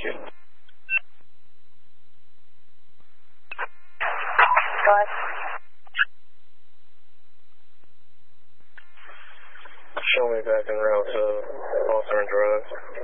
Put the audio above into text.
you. What? Show me back en route to Foster and Drugs.